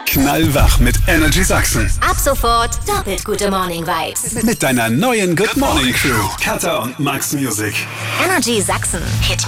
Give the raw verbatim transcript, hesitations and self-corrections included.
Knallwach mit Energy Sachsen. Ab sofort doppelt gute Morning Vibes. Mit deiner neuen Good Morning Crew. Katha und Max Music. Energy Sachsen. Hit